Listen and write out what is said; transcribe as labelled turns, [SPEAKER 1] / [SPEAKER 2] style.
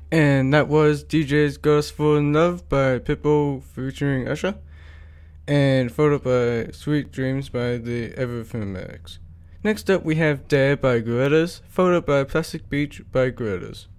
[SPEAKER 1] And that was DJ's Ghost Full in Love by Pitbull featuring Usher. And followed by Sweet Dreams by the Everphonetics. Next up we have Dare by Gorillaz, followed by Plastic Beach by Gorillaz.